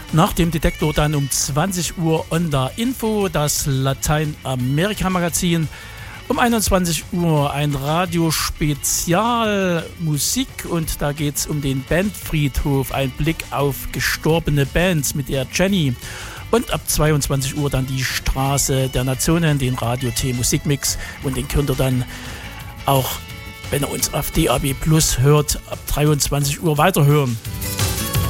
Nach dem Detektor dann um 20 Uhr Onda Info, das Lateinamerika-Magazin. Um 21 Uhr ein Radiospezial Musik und da geht es um den Bandfriedhof, ein Blick auf gestorbene Bands mit der Jenny. Und ab 22 Uhr dann die Straße der Nationen, den Radio T Musikmix und den könnt ihr dann auch, wenn ihr uns auf DAB Plus hört, ab 23 Uhr weiterhören.